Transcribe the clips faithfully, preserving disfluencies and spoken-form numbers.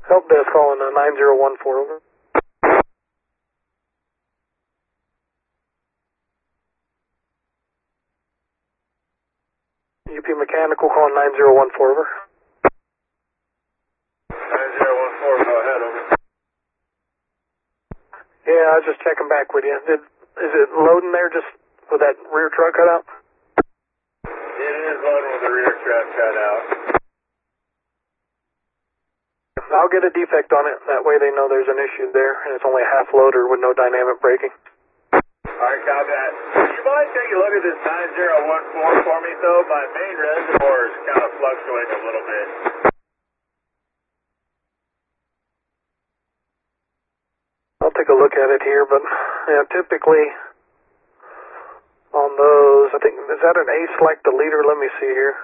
Help desk calling uh, nine zero one four, over. U P Mechanical calling nine zero one four, over. nine zero one four, go ahead, over. Yeah, I was just checking back with you. Did, is it loading there just with that rear truck cut out? It is loading with the rear truck cut out. I'll get a defect on it. That way they know there's an issue there, and it's only a half loader with no dynamic braking. Alright, copy that. Would you mind taking a look at this nine zero one four for me, though? My main reservoir is kind of fluctuating a little bit. I'll take a look at it here, but yeah, typically on those, I think, is that an A-select deleter? Let me see here.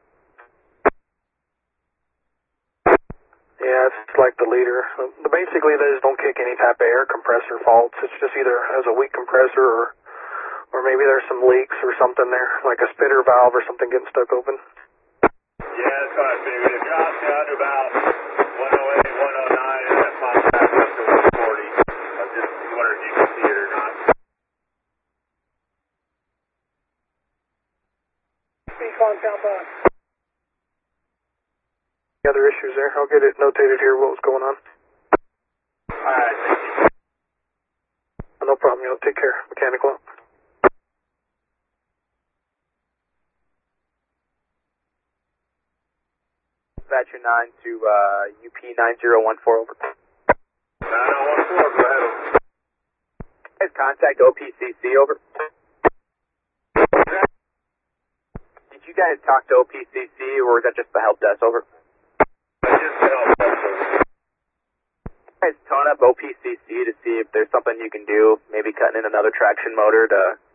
Yeah, it's like the leader. Basically, they just don't kick any type of air compressor faults. It's just either has a weak compressor or or maybe there's some leaks or something there, like a spitter valve or something getting stuck open. Yeah, that's what I figured. It drops down to about one oh eight, one oh nine, and then pops back up to one forty. I was just wondering if you can see it or not. Recon Tampa. Other issues there. I'll get it notated here what was going on. Alright, thank you. No problem, you know, take care. Mechanical. Dispatcher nine to uh, U P nine zero one four, over. nine oh one four, go ahead, over. Guys, contact O P C C, over. Did you guys talk to O P C C, or was that just the help desk, over? Just to help us, over. Guys, tone up O P C C to see if there's something you can do, maybe cutting in another traction motor to